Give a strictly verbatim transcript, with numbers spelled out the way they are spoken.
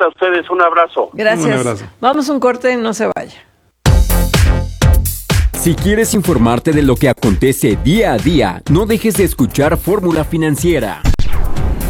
a ustedes, un abrazo. Gracias. Un abrazo. Vamos a un corte y no se vaya. Si quieres informarte de lo que acontece día a día, no dejes de escuchar Fórmula Financiera.